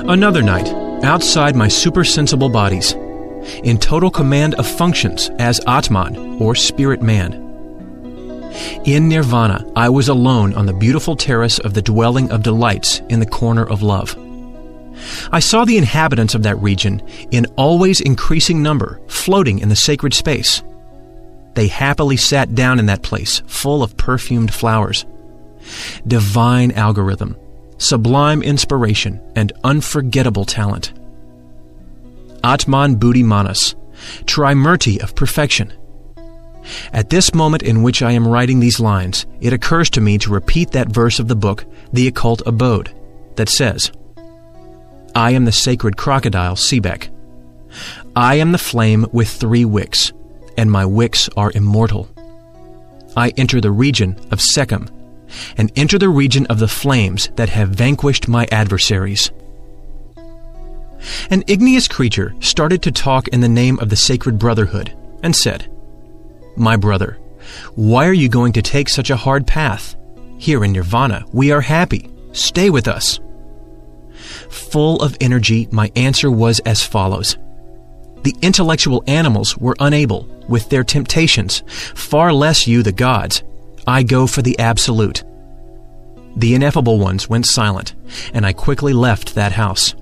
Another night, outside my supersensible bodies, in total command of functions as Atman, or spirit man. In nirvana, I was alone on the beautiful terrace of the dwelling of delights in the corner of love. I saw the inhabitants of that region in always increasing number floating in the sacred space. They happily sat down in that place full of perfumed flowers. Divine algorithm, sublime inspiration, and unforgettable talent. Atman Buddhi Manas, Trimurti of perfection. At this moment in which I am writing these lines, it occurs to me to repeat that verse of the book, The Occult Abode, that says, I am the sacred crocodile Sebek. I am the flame with 3 wicks, and my wicks are immortal. I enter the region of Sekhem, and enter the region of the flames that have vanquished my adversaries. An igneous creature started to talk in the name of the sacred brotherhood, and said, My brother, why are you going to take such a hard path? Here in Nirvana, we are happy. Stay with us. Full of energy, my answer was as follows. The intellectual animals were unable, with their temptations, far less you the gods. I go for the absolute. The ineffable ones went silent, and I quickly left that house.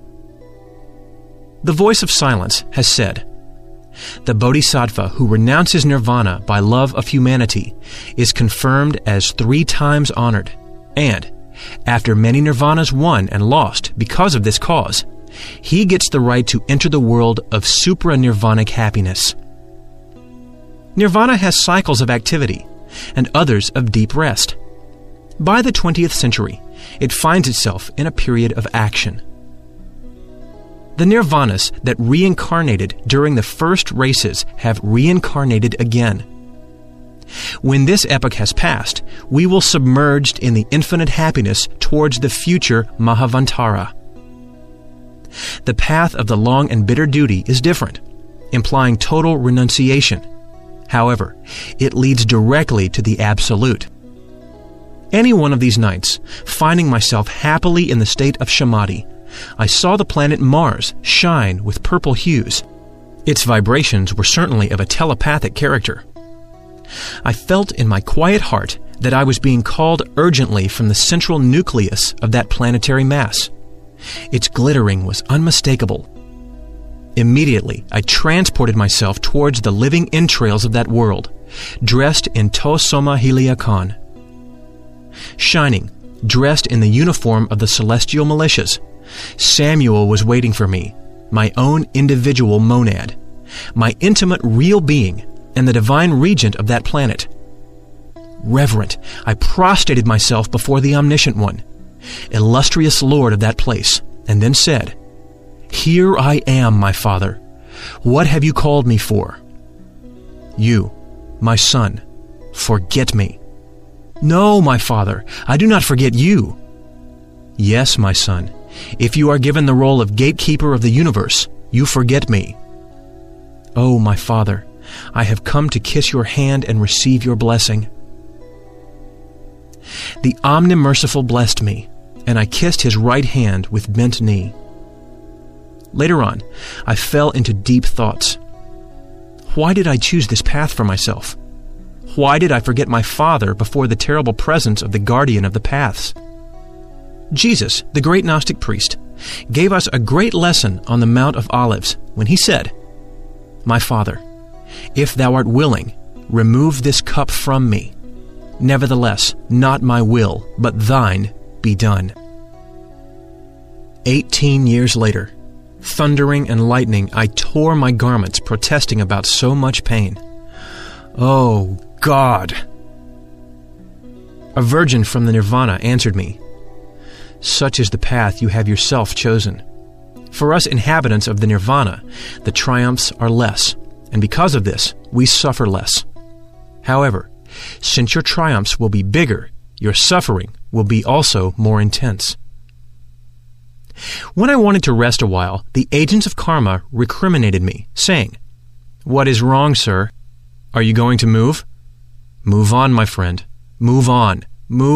The voice of silence has said, the bodhisattva who renounces nirvana by love of humanity is confirmed as 3 times honored, and, after many nirvanas won and lost because of this cause, he gets the right to enter the world of supra-nirvanic happiness. Nirvana has cycles of activity, and others of deep rest. By the 20th century, it finds itself in a period of action. The nirvanas that reincarnated during the first races have reincarnated again. When this epoch has passed, we will submerged in the infinite happiness towards the future Mahavantara. The path of the long and bitter duty is different, implying total renunciation. However, it leads directly to the absolute. Any one of these nights, finding myself happily in the state of Samadhi, I saw the planet Mars shine with purple hues. Its vibrations were certainly of a telepathic character. I felt in my quiet heart that I was being called urgently from the central nucleus of that planetary mass. Its glittering was unmistakable. Immediately, I transported myself towards the living entrails of that world, dressed in Tosoma Heliacon. Shining, dressed in the uniform of the celestial militias, Samuel was waiting for me, my own individual monad, my intimate real being, and the divine regent of that planet. Reverent, I prostrated myself before the omniscient one, illustrious lord of that place, and then said, Here I am, my father. What have you called me for? You, my son, forget me. No, my father, I do not forget you. Yes, my son, if you are given the role of gatekeeper of the universe, you forget me. Oh, my father, I have come to kiss your hand and receive your blessing. The Omnimerciful blessed me, and I kissed his right hand with bent knee. Later on, I fell into deep thoughts. Why did I choose this path for myself? Why did I forget my father before the terrible presence of the guardian of the paths? Jesus, the great Gnostic priest, gave us a great lesson on the Mount of Olives when he said, My father, if thou art willing, remove this cup from me. Nevertheless, not my will, but thine be done. 18 years later, thundering and lightning, I tore my garments, protesting about so much pain. Oh, God! A virgin from the Nirvana answered me, Such is the path you have yourself chosen. For us inhabitants of the Nirvana, the triumphs are less, and because of this, we suffer less. However, since your triumphs will be bigger, your suffering will be also more intense. When I wanted to rest a while, the agents of karma recriminated me, saying, What is wrong, sir? Are you going to move? Move on, my friend. Move on. Move